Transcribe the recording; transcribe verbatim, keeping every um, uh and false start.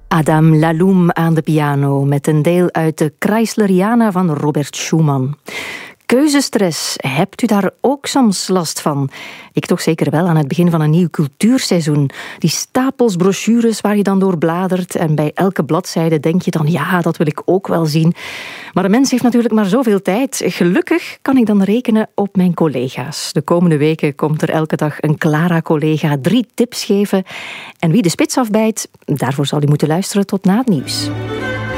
Adam Laloum aan de piano met een deel uit de Chrysleriana van Robert Schumann. Keuzestress, hebt u daar ook soms last van? Ik toch zeker wel aan het begin van een nieuw cultuurseizoen. Die stapels brochures waar je dan door bladert en bij elke bladzijde denk je dan, ja, dat wil ik ook wel zien. Maar een mens heeft natuurlijk maar zoveel tijd. Gelukkig kan ik dan rekenen op mijn collega's. De komende weken komt er elke dag een Clara-collega drie tips geven. En wie de spits afbijt, daarvoor zal u moeten luisteren tot na het nieuws.